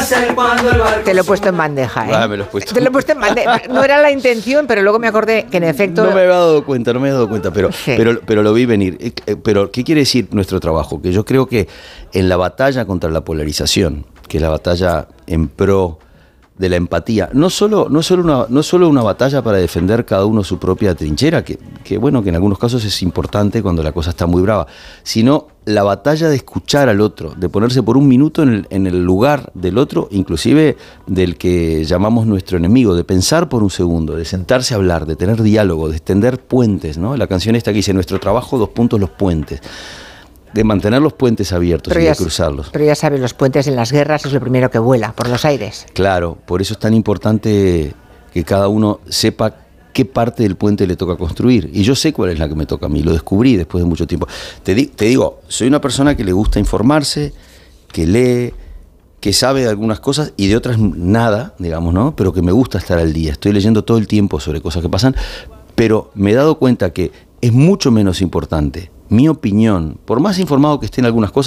hacer cuando el barco... Te lo he puesto en bandeja, ¿eh? Me lo he puesto. Te lo he puesto en bandeja. No era la intención, pero luego me acordé que en efecto... No me había dado cuenta, pero, Sí. pero lo vi venir. Pero, ¿qué quiere decir nuestro trabajo? Que yo creo que en la batalla contra la polarización, que es la batalla en pro de la empatía, no solo una batalla para defender cada uno su propia trinchera, que bueno, que en algunos casos es importante cuando la cosa está muy brava, sino la batalla de escuchar al otro, de ponerse por un minuto en el lugar del otro, inclusive del que llamamos nuestro enemigo, de pensar por un segundo, de sentarse a hablar, de tener diálogo, de extender puentes, ¿no? La canción esta que dice, nuestro trabajo, los puentes. De mantener los puentes abiertos y de cruzarlos. Pero ya sabes, los puentes en las guerras es lo primero que vuela, por los aires. Claro, por eso es tan importante que cada uno sepa qué parte del puente le toca construir. Y yo sé cuál es la que me toca a mí, lo descubrí después de mucho tiempo. Te digo, soy una persona que le gusta informarse, que lee, que sabe de algunas cosas y de otras nada, digamos, ¿no? Pero que me gusta estar al día. Estoy leyendo todo el tiempo sobre cosas que pasan, pero me he dado cuenta que es mucho menos importante mi opinión, por más informado que esté en algunas cosas,